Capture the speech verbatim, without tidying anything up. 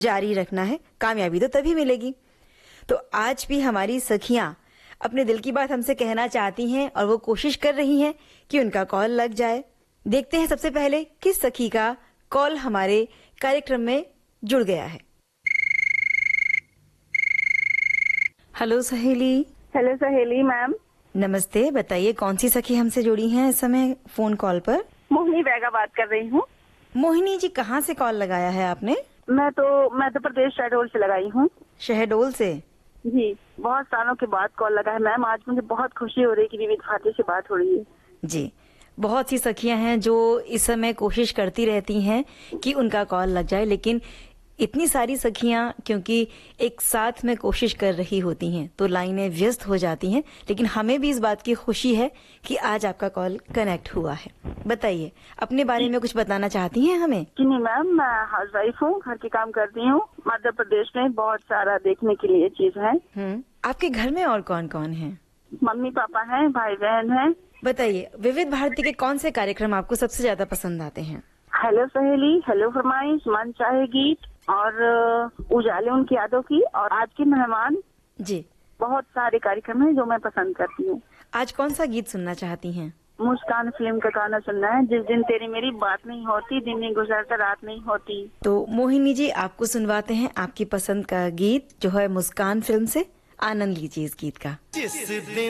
जारी रखना है, कामयाबी तो तभी मिलेगी। तो आज भी हमारी सखियां अपने दिल की बात हमसे कहना चाहती हैं और वो कोशिश कर रही हैं कि उनका कॉल लग जाए। देखते हैं सबसे पहले किस सखी का कॉल हमारे कार्यक्रम में जुड़ गया है। हेलो सहेली। हेलो सहेली मैम। नमस्ते, बताइए कौन सी सखी हमसे जुड़ी हैं इस समय फोन कॉल पर? मोहिनी बैगा बात कर रही हूँ। मोहिनी जी, कहाँ से कॉल लगाया है आपने? मैं तो मध्य प्रदेश शहडोल से लगाई हूँ। शहडोल से? जी, बहुत सालों के बाद कॉल लगा है मैम। आज मुझे बहुत खुशी हो रही है कि विविध भारती से बात हो रही है। जी, बहुत सी सखियां हैं जो इस समय कोशिश करती रहती हैं कि उनका कॉल लग जाए, लेकिन इतनी सारी सखियां क्योंकि एक साथ में कोशिश कर रही होती हैं तो लाइनें व्यस्त हो जाती हैं। लेकिन हमें भी इस बात की खुशी है कि आज आपका कॉल कनेक्ट हुआ है। बताइए, अपने बारे में कुछ बताना चाहती हैं हमें? जी नहीं मैम, मैं हाउस वाइफ हूँ, घर के काम करती हूँ। मध्य प्रदेश में बहुत सारा देखने के लिए चीज है। हम्म, आपके घर में और कौन कौन है? मम्मी पापा हैं, भाई बहन हैं। बताइए, विविध भारती के कौन से कार्यक्रम आपको सबसे ज्यादा पसंद आते हैं? हेलो सहेली, हेलो फरमाइश, मन चाहे गीत और उजाले उनकी यादों की, और आज के मेहमान। जी, बहुत सारे कार्यक्रम हैं जो मैं पसंद करती हूँ। आज कौन सा गीत सुनना चाहती हैं? मुस्कान फिल्म का गाना सुनना है। जिस दिन तेरी मेरी बात नहीं होती, दिन नहीं गुजरता, रात नहीं होती। तो मोहिनी जी, आपको सुनवाते हैं आपकी पसंद का गीत जो है मुस्कान फिल्म से। आनंद लीजिए इस गीत का।